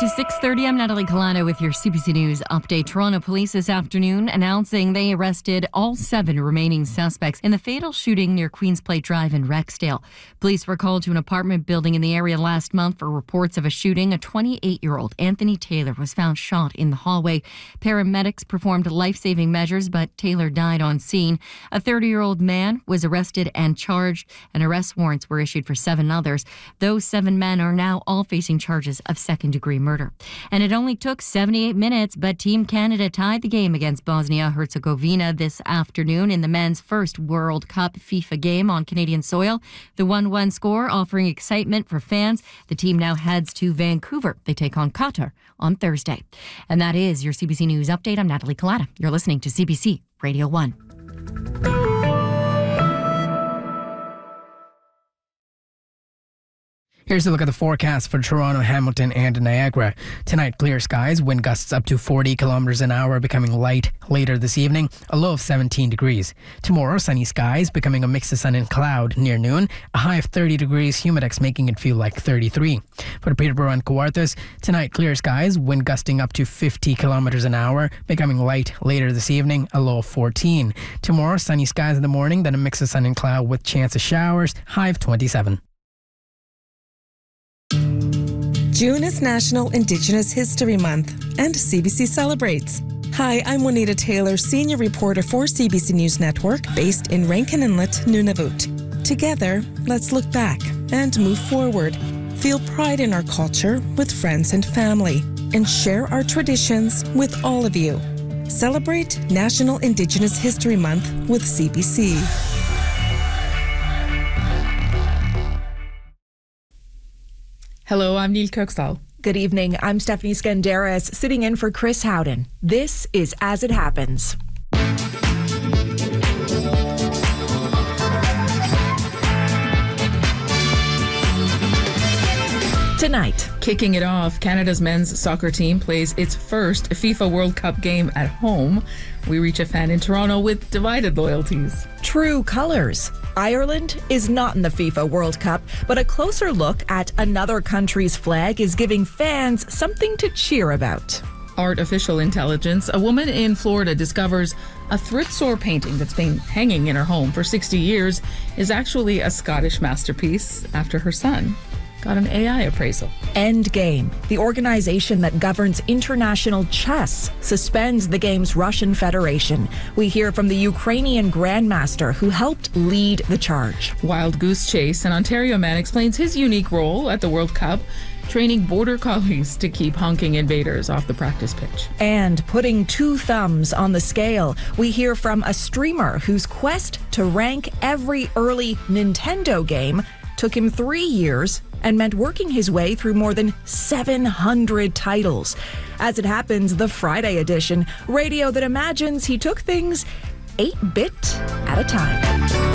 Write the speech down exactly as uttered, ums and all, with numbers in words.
to six thirty. I'm Natalie Colano with your C B C News update. Toronto police this afternoon announcing they arrested all seven remaining suspects in the fatal shooting near Queens Plate Drive in Rexdale. Police were called to an apartment building in the area last month for reports of a shooting. A twenty-eight-year-old Anthony Taylor was found shot in the hallway. Paramedics performed life-saving measures, but Taylor died on scene. A thirty-year-old man was arrested and charged, and arrest warrants were issued for seven others. Those seven men are now all facing charges of second-degree murder. And it only took seventy-eight minutes, but Team Canada tied the game against Bosnia-Herzegovina this afternoon in the men's first World Cup FIFA game on Canadian soil. The one one score offering excitement for fans. The team now heads to Vancouver. They take on Qatar on Thursday. And that is your C B C News update. I'm Natalie Collada. You're listening to C B C Radio one. Here's a look at the forecast for Toronto, Hamilton and Niagara. Tonight, clear skies, wind gusts up to forty kilometers an hour, becoming light later this evening, a low of seventeen degrees. Tomorrow, sunny skies, becoming a mix of sun and cloud near noon, a high of thirty degrees, humidex making it feel like thirty-three. For Peterborough and Kawarthas, tonight, clear skies, wind gusting up to fifty kilometers an hour, becoming light later this evening, a low of fourteen. Tomorrow, sunny skies in the morning, then a mix of sun and cloud with chance of showers, high of twenty-seven. June is National Indigenous History Month, and C B C celebrates. Hi, I'm Juanita Taylor, senior reporter for C B C News Network, based in Rankin Inlet, Nunavut. Together, let's look back and move forward. Feel pride in our culture with friends and family, and share our traditions with all of you. Celebrate National Indigenous History Month with C B C. Hello, I'm Neil Kirksall. Good evening. I'm Stephanie Skandaris, sitting in for Chris Howden. This is As It Happens. Tonight, kicking it off, Canada's men's soccer team plays its first FIFA World Cup game at home. We reach a fan in Toronto with divided loyalties. True colours. Ireland is not in the FIFA World Cup, but a closer look at another country's flag is giving fans something to cheer about. Artificial intelligence. A woman in Florida discovers a thrift store painting that's been hanging in her home for sixty years is actually a Scottish masterpiece after her son got an A I appraisal. Endgame, the organization that governs international chess, suspends the game's Russian Federation. We hear from the Ukrainian grandmaster who helped lead the charge. Wild Goose Chase. An Ontario man explains his unique role at the World Cup, training border collies to keep honking invaders off the practice pitch. And putting two thumbs on the scale, we hear from a streamer whose quest to rank every early Nintendo game took him three years and meant working his way through more than seven hundred titles. As it happens, the Friday edition, radio that imagines he took things eight bit at a time.